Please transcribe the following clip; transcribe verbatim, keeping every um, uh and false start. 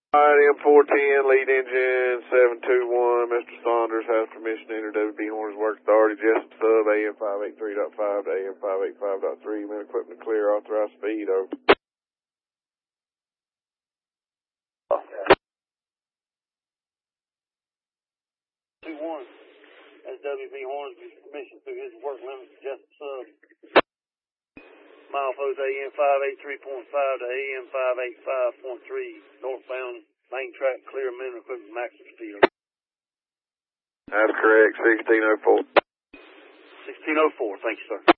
All right, M four ten, lead engine seven two one. Mister Saunders has permission to enter W B Horner's work authority. Jessup sub A M five eighty-three point five to A M five eighty-five point three. Man, equipment clear, authorized speed, over. two one. That's W B Horner's permission through his work limits, Jessup sub. Milepost A M five eighty-three point five to A M five eighty-five point three. Northbound main track clear, minimum equipment maximum speed. That's correct, sixteen oh four. sixteen oh four, thank you, sir.